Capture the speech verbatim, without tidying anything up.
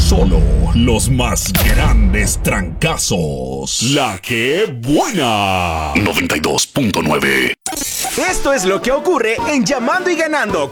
Solo los más grandes trancazos. La que buena. noventa y dos punto nueve. Esto es lo que ocurre en Llamando y Ganando